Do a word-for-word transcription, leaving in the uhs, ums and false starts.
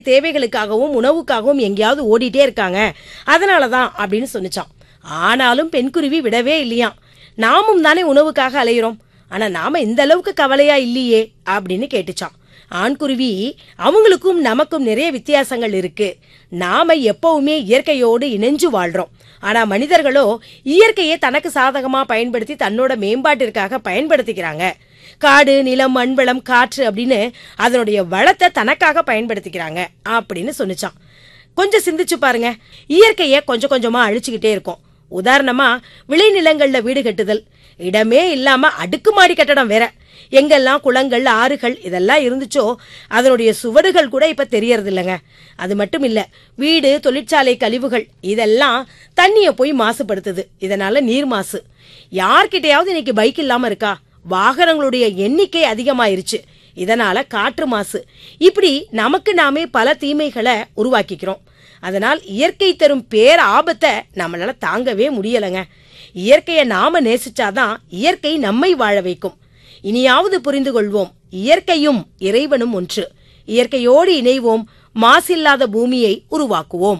தேவைகளுக்காகவும் உணவுக்காகவும் எங்கேயாவது ஓடிட்டே இருக்காங்க, அதனாலதான் அப்படின்னு சொன்னிச்சான். ஆனாலும் பெண்குருவி விடவே இல்லையாம். நாமும் தானே உணவுக்காக அலையிறோம், ஆனா நாம இந்த அளவுக்கு கவலையா இல்லையே அப்படின்னு கேட்டுச்சான். ஆண்குருவி, அவங்களுக்கும் நமக்கும் நிறைய வித்தியாசங்கள் இருக்கு. நாம எப்பவுமே இயற்கையோடு இணைஞ்சு வாழ்றோம். ஆனா மனிதர்களோ இயற்கையை தனக்கு சாதகமா பயன்படுத்தி தன்னோட மேம்பாட்டிற்காக பயன்படுத்திக்கிறாங்க. காடு, நிலம், மண்வளம், காற்று அப்படின்னு அதனுடைய வளத்தை தனக்காக பயன்படுத்திக்கிறாங்க அப்படின்னு சொன்னிச்சான். கொஞ்சம் சிந்திச்சு பாருங்க. இயற்கையை கொஞ்சம் கொஞ்சமா அழிச்சுக்கிட்டே இருக்கோம். உதாரணமா விளைநிலங்கள்ல வீடு கட்டுதல், இடமே இல்லாம அடுக்குமாடி கட்டடம் வேற. எங்கெல்லாம் குளங்கள், ஆறுகள் இதெல்லாம் இருந்துச்சோ அதனுடைய சுவடுகள் கூட இப்ப தெரியறது இல்லைங்க. அது மட்டும் இல்ல, வீடு, தொழிற்சாலை கழிவுகள் இதெல்லாம் தண்ணிய போய் மாசுபடுத்துது. இதனால நீர் மாசு. யார்கிட்டயாவது இன்னைக்கு பைக் இல்லாம இருக்கா? வாகனங்களுடைய எண்ணிக்கை அதிகமாயிருச்சு. இதனால காற்று மாசு. இப்படி நமக்கு நாமே பல தீமைகளை உருவாக்கிக்கிறோம். அதனால் இயற்கை தரும் பேர் ஆபத்தை நம்மளால தாங்கவே முடியலைங்க. இயற்கையை நாம நேசிச்சாதான் இயற்கை நம்மை வாழ வைக்கும். இனியாவது புரிந்து கொள்வோம், இயற்கையும் இறைவனும் ஒன்று. இயற்கையோடு இணைவோம், மாசில்லாத பூமியை உருவாக்குவோம்.